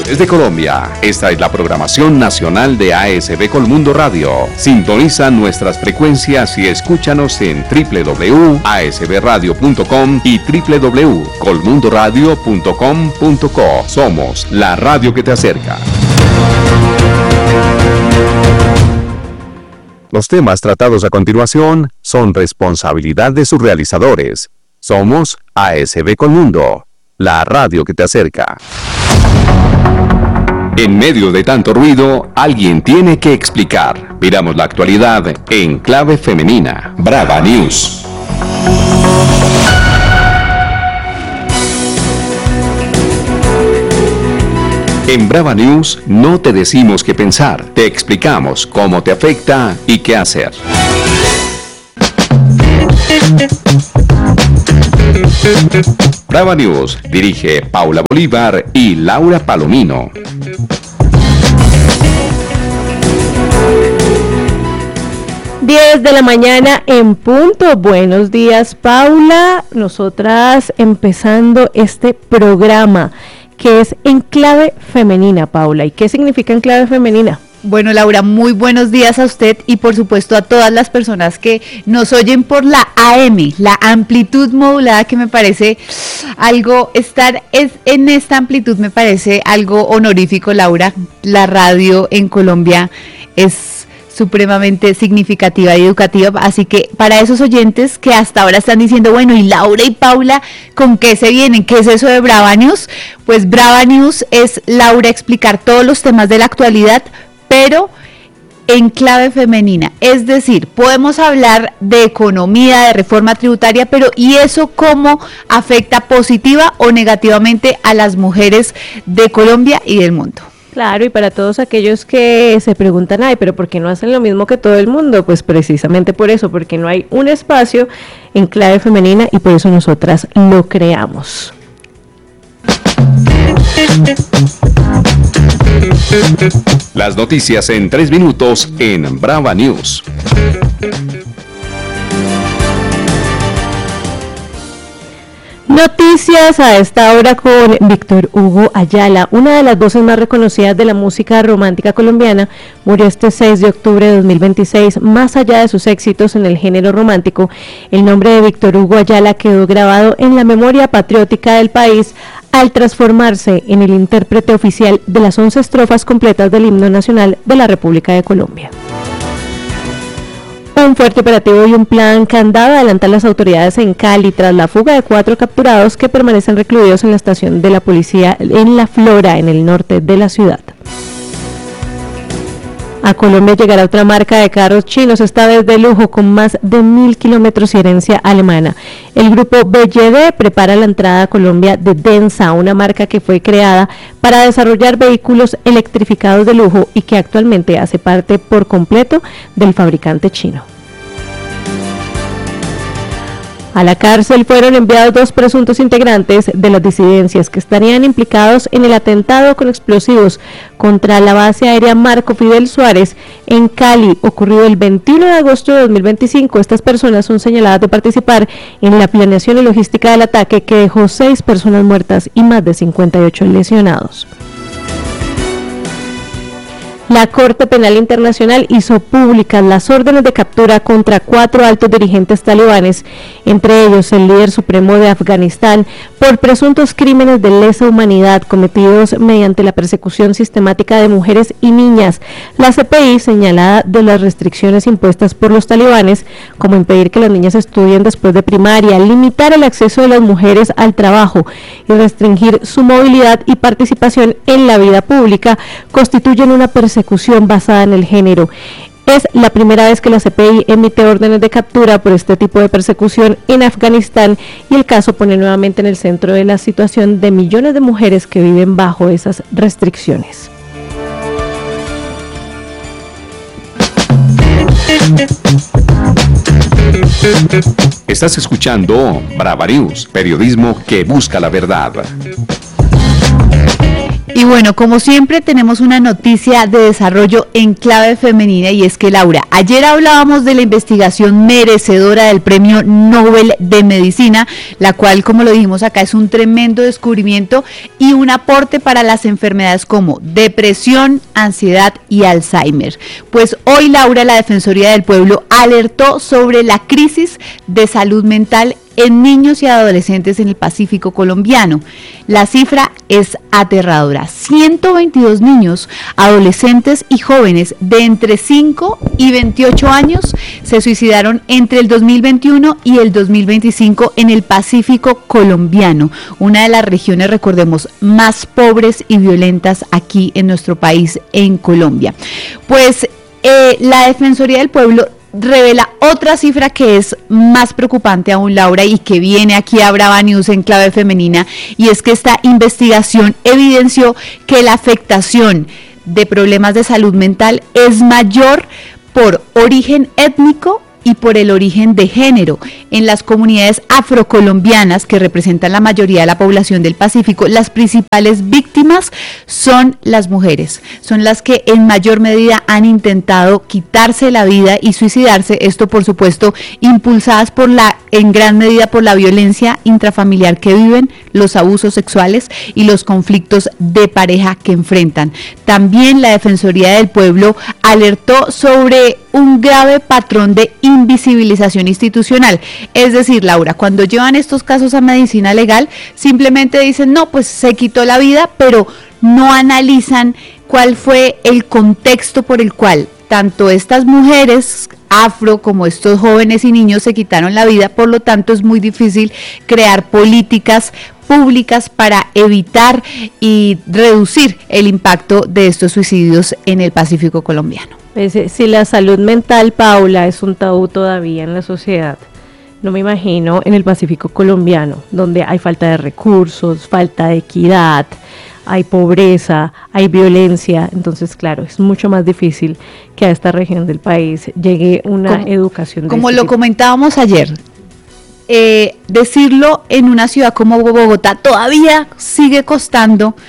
Desde Colombia, esta es la programación nacional de ASB Colmundo Radio. Sintoniza nuestras frecuencias y escúchanos en www.asbradio.com y www.colmundoradio.com.co. Somos la radio que te acerca. Los temas tratados a continuación son responsabilidad de sus realizadores. Somos ASB Colmundo, la radio que te acerca. En medio de tanto ruido, alguien tiene que explicar. Miramos la actualidad en clave femenina. Brava News. En Brava News no te decimos qué pensar, te explicamos cómo te afecta y qué hacer. Brava News dirige Paula Bolívar y Laura Palomino. Diez de la mañana en punto. Buenos días, Paula. Nosotras empezando este programa que es en clave femenina, Paula. ¿Y qué significa en clave femenina? Bueno, Laura, muy buenos días a usted y por supuesto a todas las personas que nos oyen por la AM, la amplitud modulada, que me parece algo, en esta amplitud me parece algo honorífico, Laura. La radio en Colombia es supremamente significativa y educativa, así que para esos oyentes que hasta ahora están diciendo, bueno, y Laura y Paula, ¿con qué se vienen? ¿Qué es eso de Brava News? Pues Brava News es, Laura, explicar todos los temas de la actualidad, pero en clave femenina, es decir, podemos hablar de economía, de reforma tributaria, pero ¿y eso cómo afecta positiva o negativamente a las mujeres de Colombia y del mundo? Claro, y para todos aquellos que se preguntan, ay, pero ¿por qué no hacen lo mismo que todo el mundo? Pues precisamente por eso, porque no hay un espacio en clave femenina y por eso nosotras lo creamos. Las noticias en 3 minutos en Brava News. Noticias a esta hora con Víctor Hugo Ayala, una de las voces más reconocidas de la música romántica colombiana. Murió este 6 de octubre de 2026. Más allá de sus éxitos en el género romántico, el nombre de Víctor Hugo Ayala quedó grabado en la memoria patriótica del país al transformarse en el intérprete oficial de las 11 estrofas completas del himno nacional de la República de Colombia. Un fuerte operativo y un plan candado adelantan las autoridades en Cali tras la fuga de 4 capturados que permanecen recluidos en la estación de la policía en La Flora, en el norte de la ciudad. A Colombia llegará otra marca de carros chinos, esta vez de lujo, con más de 1.000 kilómetros y herencia alemana. El grupo BYD prepara la entrada a Colombia de Denza, una marca que fue creada para desarrollar vehículos electrificados de lujo y que actualmente hace parte por completo del fabricante chino. A la cárcel fueron enviados 2 presuntos integrantes de las disidencias que estarían implicados en el atentado con explosivos contra la base aérea Marco Fidel Suárez en Cali, ocurrido el 21 de agosto de 2025. Estas personas son señaladas de participar en la planeación y logística del ataque que dejó 6 personas muertas y más de 58 lesionados. La Corte Penal Internacional hizo públicas las órdenes de captura contra 4 altos dirigentes talibanes, entre ellos el líder supremo de Afganistán, por presuntos crímenes de lesa humanidad cometidos mediante la persecución sistemática de mujeres y niñas. La CPI señala de las restricciones impuestas por los talibanes, como impedir que las niñas estudien después de primaria, limitar el acceso de las mujeres al trabajo y restringir su movilidad y participación en la vida pública, constituyen una persecución basada en el género. Es la primera vez que la CPI emite órdenes de captura por este tipo de persecución en Afganistán y el caso pone nuevamente en el centro de la situación de millones de mujeres que viven bajo esas restricciones. Estás escuchando Brava News, periodismo que busca la verdad. Y bueno, como siempre tenemos una noticia de desarrollo en clave femenina, y es que, Laura, ayer hablábamos de la investigación merecedora del Premio Nobel de Medicina, la cual, como lo dijimos acá, es un tremendo descubrimiento y un aporte para las enfermedades como depresión, ansiedad y Alzheimer. Pues hoy, Laura, la Defensoría del Pueblo alertó sobre la crisis de salud mental en niños y adolescentes en el Pacífico colombiano. La cifra es aterradora. 122 niños, adolescentes y jóvenes de entre 5 y 28 años se suicidaron entre el 2021 y el 2025 en el Pacífico colombiano, una de las regiones, recordemos, más pobres y violentas aquí en nuestro país, en Colombia. Pues la Defensoría del Pueblo revela otra cifra que es más preocupante aún, Laura, y que viene aquí a Brava News en clave femenina, y es que esta investigación evidenció que la afectación de problemas de salud mental es mayor por origen étnico y por el origen de género. En las comunidades afrocolombianas, que representan la mayoría de la población del Pacífico, las principales víctimas son las mujeres, son las que en mayor medida han intentado quitarse la vida y suicidarse, esto por supuesto impulsadas en gran medida por la violencia intrafamiliar que viven, los abusos sexuales y los conflictos de pareja que enfrentan. También la Defensoría del Pueblo alertó sobre un grave patrón de invisibilización institucional. Es decir, Laura, cuando llevan estos casos a medicina legal, simplemente dicen, no, pues se quitó la vida, pero no analizan cuál fue el contexto por el cual tanto estas mujeres afro como estos jóvenes y niños se quitaron la vida. Por lo tanto, es muy difícil crear políticas públicas para evitar y reducir el impacto de estos suicidios en el Pacífico colombiano. Si la salud mental, Paula, es un tabú todavía en la sociedad, no me imagino en el Pacífico colombiano, donde hay falta de recursos, falta de equidad, hay pobreza, hay violencia. Entonces, claro, es mucho más difícil que a esta región del país llegue una educación. Como lo comentábamos ayer, decirlo en una ciudad como Bogotá todavía sigue costando